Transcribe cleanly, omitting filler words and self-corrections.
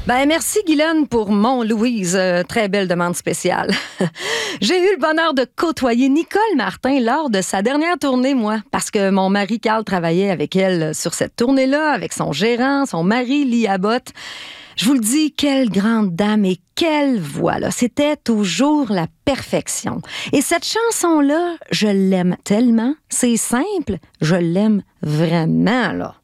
Ben merci Guylaine pour mon Louise. Très belle demande spéciale. J'ai eu le bonheur de côtoyer Nicole Martin lors de sa dernière tournée, moi, parce que mon mari Carl travaillait avec elle sur cette tournée-là, avec son gérant, son mari Lee Abbott. Je vous le dis, quelle grande dame et quelle voix, là. C'était toujours la perfection. Et cette chanson-là, je l'aime tellement. C'est simple, je l'aime vraiment, là.